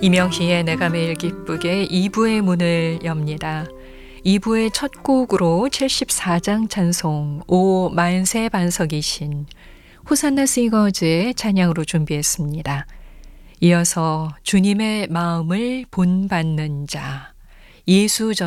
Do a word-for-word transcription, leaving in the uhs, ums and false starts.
이명희의 내가 매일 기쁘게 이 부의 문을 엽니다. 이 부의 첫 곡으로 칠십사 장 찬송 오 만세 반석이신 호산나 시거즈의 찬양으로 준비했습니다. 이어서 주님의 마음을 본받는 자 예수